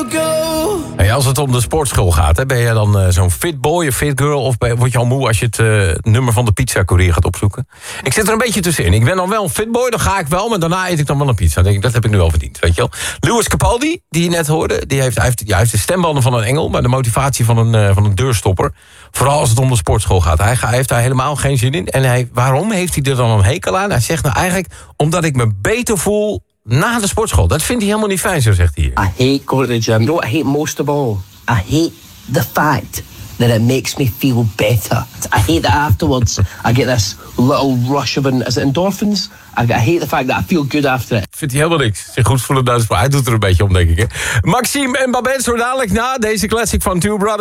Hey, als het om de sportschool gaat, hè, ben jij dan zo'n fit boy of fit girl? Of word je al moe als je het nummer van de pizza-courier gaat opzoeken? Ik zit er een beetje tussenin. Ik ben dan wel een fit boy, dan ga ik wel, maar daarna eet ik dan wel een pizza. Dan denk ik, dat heb ik nu wel verdiend, weet je wel. Lewis Capaldi, die je net hoorde, hij heeft de stembanden van een engel, maar de motivatie van een deurstopper. Vooral als het om de sportschool gaat. Hij heeft daar helemaal geen zin in. En waarom heeft hij er dan een hekel aan? Hij zegt nou eigenlijk, omdat ik me beter voel na de sportschool. Dat vindt hij helemaal niet fijn, zo zegt hij hier. I hate going to the gym. You know what I hate most of all? I hate the fact that it makes me feel better. I hate that afterwards I get this little rush of endorphins. I hate the fact that I feel good after it. Vindt hij helemaal niks. Zich goed voelen, hij doet er een beetje om, denk ik. Hè? Maxime en Babette, zo dadelijk na deze classic van Two Brothers.